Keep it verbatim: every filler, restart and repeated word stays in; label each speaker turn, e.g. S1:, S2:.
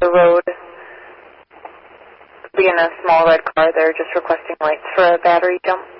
S1: the road. Could be in a small red car. They're just requesting lights for a battery jump.